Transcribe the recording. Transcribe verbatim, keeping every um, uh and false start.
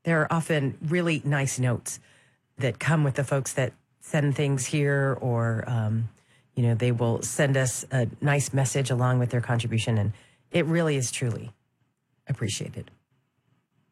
there are often really nice notes that come with the folks that send things here, or, um, you know, they will send us a nice message along with their contribution. And it really is truly appreciated.